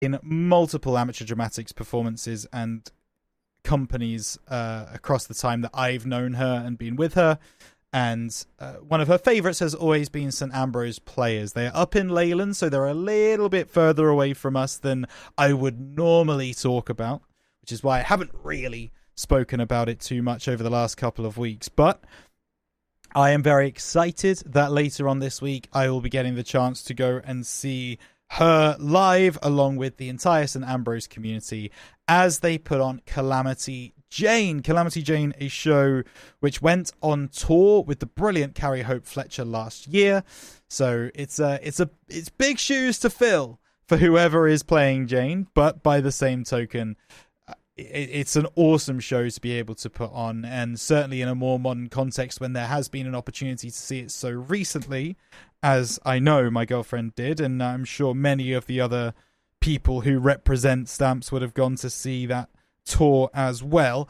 in multiple amateur dramatics performances and companies across the time that I've known her and been with her. And one of her favourites has always been St Ambrose Players. They're up in Leyland, so they're a little bit further away from us than I would normally talk about, which is why I haven't really spoken about it too much over the last couple of weeks. But I am very excited that later on this week I will be getting the chance to go and see her live along with the entire St Ambrose community as they put on Calamity Jane. Calamity Jane, a show which went on tour with the brilliant Carrie Hope Fletcher last year. So it's big shoes to fill for whoever is playing Jane, but by the same token, it's an awesome show to be able to put on, and certainly in a more modern context when there has been an opportunity to see it so recently, as I know my girlfriend did, and I'm sure many of the other people who represent Stamps would have gone to see that tour as well.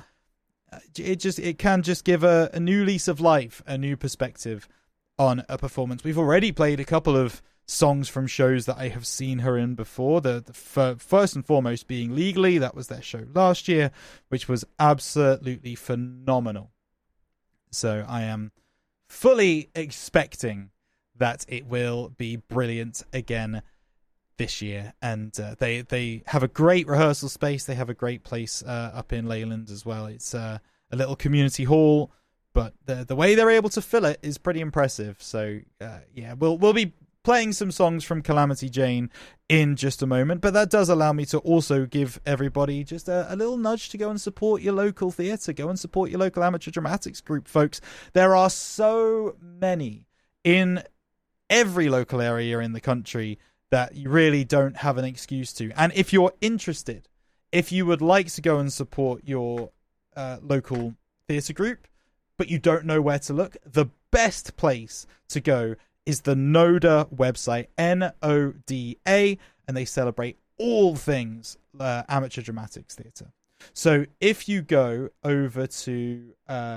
It can just give a new lease of life, a new perspective on a performance. We've already played a couple of songs from shows that I have seen her in before. The first and foremost being Legally. That was their show last year, which was absolutely phenomenal. So I am fully expecting that it will be brilliant again this year. And they have a great rehearsal space. They have a great place up in Leyland as well. It's a little community hall, but the way they're able to fill it is pretty impressive. So yeah, we'll be playing some songs from Calamity Jane in just a moment, but that does allow me to also give everybody just a little nudge to go and support your local theatre, go and support your local amateur dramatics group, folks. There are so many in every local area in the country that you really don't have an excuse to. And if you're interested, if you would like to go and support your local theatre group, but you don't know where to look, the best place to go is the NODA website, NODA, and they celebrate all things amateur dramatics theatre. So if you go over to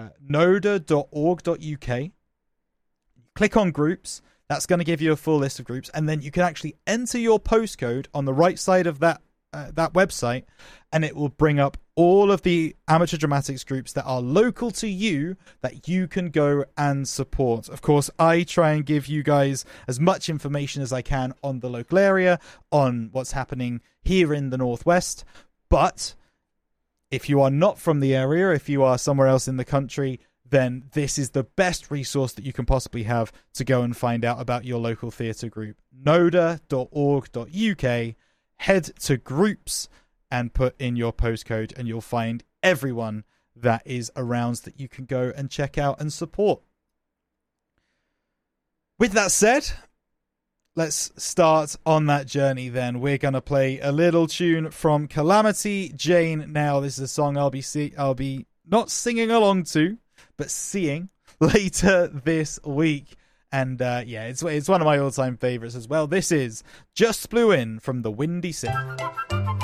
noda.org.uk, click on groups, that's going to give you a full list of groups, and then you can actually enter your postcode on the right side of that website, and it will bring up all of the amateur dramatics groups that are local to you that you can go and support. Of course, I try and give you guys as much information as I can on the local area, on what's happening here in the Northwest. But if you are not from the area, if you are somewhere else in the country, then this is the best resource that you can possibly have to go and find out about your local theatre group. noda.org.uk, head to groups and put in your postcode, and you'll find everyone that is around that you can go and check out and support. With that said, let's start on that journey then. We're going to play a little tune from Calamity Jane now. This is a song I'll be not singing along to, but seeing later this week. And yeah, it's one of my all-time favourites as well. This is Just Blew In from the Windy City.